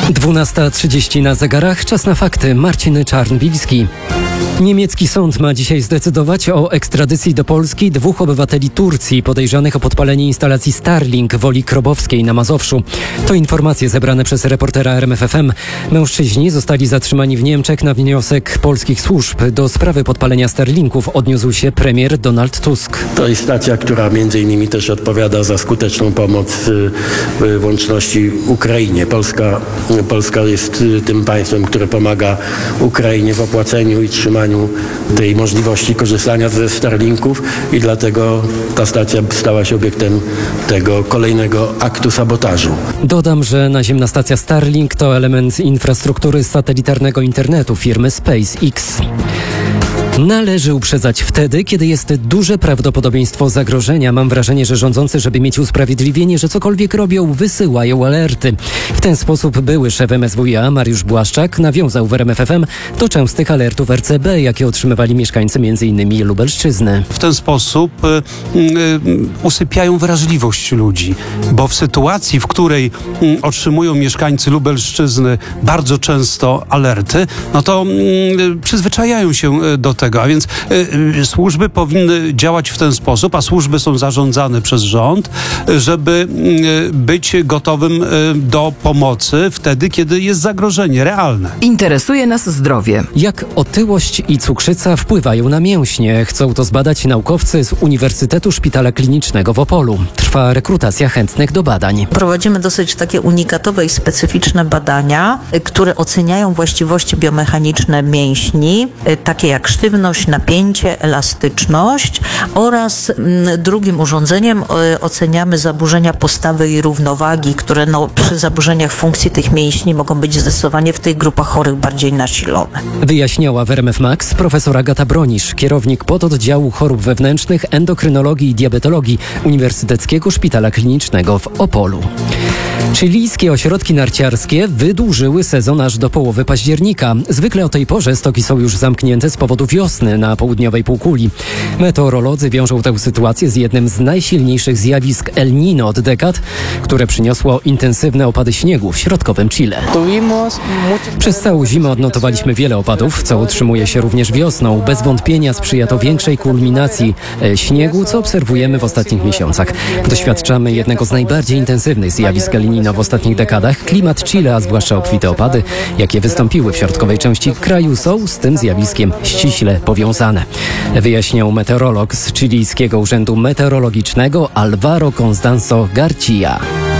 12:30 na zegarach, czas na fakty. Marcin Czarnbilski. Niemiecki sąd ma dzisiaj zdecydować o ekstradycji do Polski 2 obywateli Turcji podejrzanych o podpalenie instalacji Starlink w Woli Krobowskiej na Mazowszu. To informacje zebrane przez reportera RMFFM. Mężczyźni zostali zatrzymani w Niemczech na wniosek polskich służb. Do sprawy podpalenia Starlinków odniósł się premier Donald Tusk. To jest stacja, która między innymi też odpowiada za skuteczną pomoc w łączności Ukrainie. Polska jest tym państwem, które pomaga Ukrainie w opłaceniu i trzymaniu tej możliwości korzystania ze Starlinków i dlatego ta stacja stała się obiektem tego kolejnego aktu sabotażu. Dodam, że naziemna stacja Starlink to element infrastruktury satelitarnego internetu firmy SpaceX. Należy uprzedzać wtedy, kiedy jest duże prawdopodobieństwo zagrożenia. Mam wrażenie, że rządzący, żeby mieć usprawiedliwienie, że cokolwiek robią, wysyłają alerty. W ten sposób były szef MSWiA Mariusz Błaszczak nawiązał w RMFFM do częstych alertów RCB, jakie otrzymywali mieszkańcy m.in. Lubelszczyzny. W ten sposób usypiają wrażliwość ludzi, bo w sytuacji, w której otrzymują mieszkańcy Lubelszczyzny bardzo często alerty, no to przyzwyczajają się do tego, a więc służby powinny działać w ten sposób, a służby są zarządzane przez rząd, żeby być gotowym do pomocy wtedy, kiedy jest zagrożenie realne. Interesuje nas zdrowie. Jak otyłość i cukrzyca wpływają na mięśnie? Chcą to zbadać naukowcy z Uniwersytetu Szpitala Klinicznego w Opolu. Trwa rekrutacja chętnych do badań. Prowadzimy dosyć takie unikatowe i specyficzne badania, które oceniają właściwości biomechaniczne mięśni, takie jak sztywność, napięcie, elastyczność oraz drugim urządzeniem oceniamy zaburzenia postawy i równowagi, które przy zaburzeniach funkcji tych mięśni mogą być zdecydowanie w tych grupach chorych bardziej nasilone. Wyjaśniała w RMF Max profesor Agata Bronisz, kierownik pododdziału chorób wewnętrznych, endokrynologii i diabetologii Uniwersyteckiego Szpitala Klinicznego w Opolu. Chilijskie ośrodki narciarskie wydłużyły sezon aż do połowy października. Zwykle o tej porze stoki są już zamknięte z powodu wiosny na południowej półkuli. Meteorolodzy wiążą tę sytuację z jednym z najsilniejszych zjawisk El Niño od dekad, które przyniosło intensywne opady śniegu w środkowym Chile. Przez całą zimę odnotowaliśmy wiele opadów, co utrzymuje się również wiosną. Bez wątpienia sprzyja to większej kulminacji śniegu, co obserwujemy w ostatnich miesiącach. Doświadczamy jednego z najbardziej intensywnych zjawisk El Niño w ostatnich dekadach. Klimat Chile, a zwłaszcza obfite opady, jakie wystąpiły w środkowej części kraju, są z tym zjawiskiem ściśle powiązane. Wyjaśniał meteorolog z chilijskiego urzędu meteorologicznego Alvaro Constanzo Garcia.